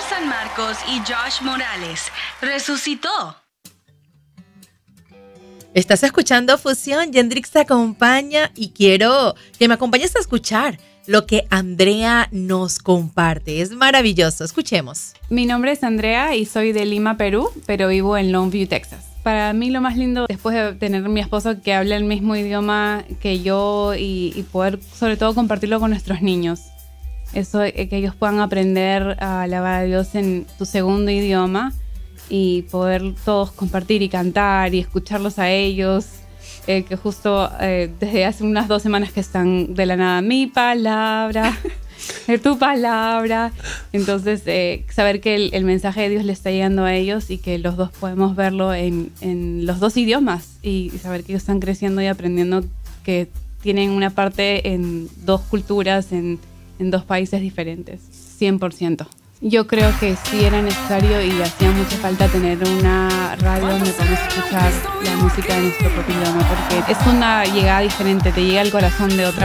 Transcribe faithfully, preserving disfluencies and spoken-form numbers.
San Marcos y Josh Morales. Resucitó. Estás escuchando Fusión. Yendrix te acompaña y quiero que me acompañes a escuchar lo que Andrea nos comparte. Es maravilloso. Escuchemos. Mi nombre es Andrea y soy de Lima, Perú, pero vivo en Longview, Texas. Para mí lo más lindo, después de tener a mi esposo que habla el mismo idioma que yo y, y poder sobre todo compartirlo con nuestros niños. Eso, que ellos puedan aprender a alabar a Dios en su segundo idioma y poder todos compartir y cantar y escucharlos a ellos. Eh, que justo eh, desde hace unas dos semanas que están de la nada, mi palabra, tu palabra. Entonces, eh, saber que el, el mensaje de Dios le está llegando a ellos y que los dos podemos verlo en, en los dos idiomas y, y saber que ellos están creciendo y aprendiendo que tienen una parte en dos culturas, en, en dos países diferentes, cien por ciento. Yo creo que sí era necesario y hacía mucha falta tener una radio donde podemos escuchar la música de nuestro propio idioma, porque es una llegada diferente, te llega al corazón de otra